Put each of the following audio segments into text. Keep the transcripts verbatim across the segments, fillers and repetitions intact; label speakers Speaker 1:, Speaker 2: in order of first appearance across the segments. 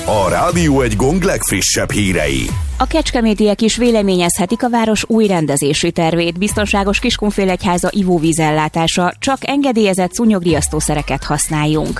Speaker 1: A Rádió Egy gong legfrissebb hírei.
Speaker 2: A kecskemétiek is véleményezhetik a város új rendezési tervét. Biztonságos Kiskunfélegyháza ivóvízellátása, csak engedélyezett szúnyogriasztószereket használjunk.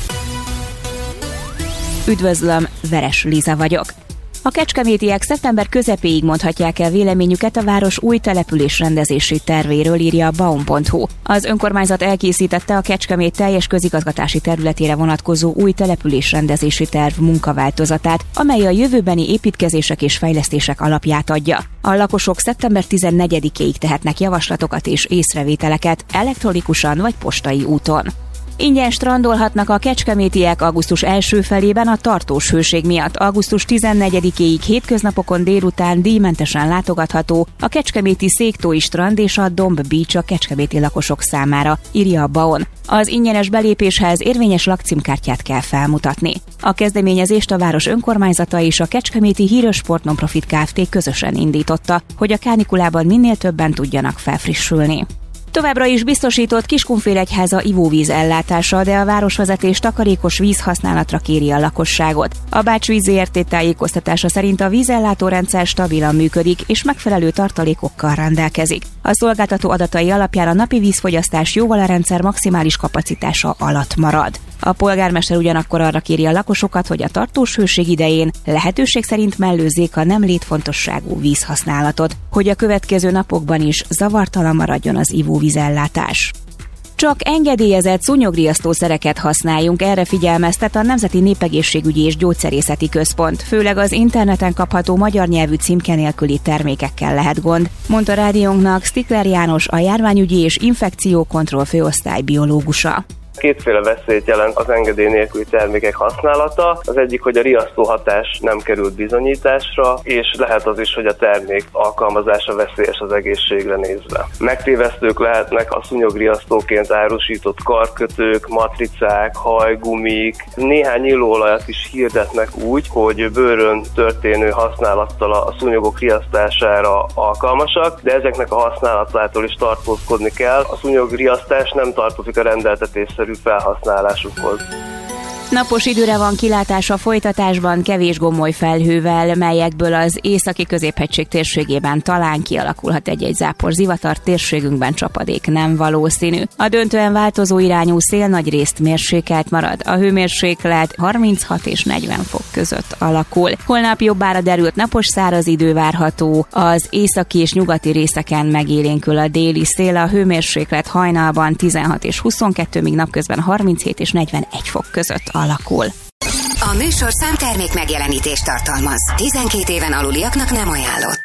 Speaker 2: Üdvözlöm, Veres Liza vagyok. A kecskemétiek szeptember közepéig mondhatják el véleményüket a város új településrendezési tervéről, írja a baum pont hu. Az önkormányzat elkészítette a Kecskemét teljes közigazgatási területére vonatkozó új településrendezési terv munkaváltozatát, amely a jövőbeni építkezések és fejlesztések alapját adja. A lakosok szeptember tizennegyedikéig tehetnek javaslatokat és észrevételeket elektronikusan vagy postai úton. Ingyen strandolhatnak a kecskemétiek augusztus első felében a tartós hőség miatt. augusztus tizennegyedikéig hétköznapokon délután díjmentesen látogatható a kecskeméti Széktói strand és a Domb Beach a kecskeméti lakosok számára, írja a baon. Az ingyenes belépéshez érvényes lakcímkártyát kell felmutatni. A kezdeményezést a város önkormányzata és a Kecskeméti Hírössport Nonprofit Kft. Közösen indította, hogy a kánikulában minél többen tudjanak felfrissülni. Továbbra is biztosított Kiskunfélegyháza ivóvíz ellátása, de a városvezetés takarékos vízhasználatra kéri a lakosságot. A Bács-víz Zé Er Té tájékoztatása szerint a vízellátórendszer stabilan működik és megfelelő tartalékokkal rendelkezik. A szolgáltató adatai alapján a napi vízfogyasztás jóval a rendszer maximális kapacitása alatt marad. A polgármester ugyanakkor arra kéri a lakosokat, hogy a tartós hőség idején lehetőség szerint mellőzzék a nem létfontosságú vízhasználatot, hogy a következő napokban is zavartalan maradjon az ivóvízellátás. Csak engedélyezett szúnyogriasztószereket használjunk, erre figyelmeztet a Nemzeti Népegészségügyi és Gyógyszerészeti Központ. Főleg az interneten kapható magyar nyelvű címke nélküli termékekkel lehet gond, mondta rádiónknak Stikler János, a járványügyi és infekciókontroll főosztály biológusa.
Speaker 3: Kétféle veszélyt jelent az engedély nélküli termékek használata. Az egyik, hogy a riasztó hatás nem került bizonyításra, és lehet az is, hogy a termék alkalmazása veszélyes az egészségre nézve. Megtévesztők lehetnek a szúnyogriasztóként árusított karkötők, matricák, hajgumik. Néhány illóolajat is hirdetnek úgy, hogy bőrön történő használattal a szúnyogok riasztására alkalmasak, de ezeknek a használatától is tartózkodni kell. A szúnyogriasztás nem tartozik a rendeltetésszerű felhasználásukhoz.
Speaker 2: Napos időre van kilátás a folytatásban, kevés gomoly felhővel, melyekből az északi középhegység térségében talán kialakulhat egy-egy zápor zivatar, térségünkben csapadék nem valószínű. A döntően változó irányú szél nagyrészt mérsékelt marad. A hőmérséklet harminchat és negyven fok között alakul. Holnap jobbára derült napos száraz idő várható, az északi és nyugati részeken megélénkül a déli szél, a hőmérséklet hajnalban tizenhat és huszonkettő, míg napközben harminchét és negyvenegy fok között alakul.
Speaker 4: A műsorszám termék megjelenítést tartalmaz. tizenkét éven aluliaknak nem ajánlott.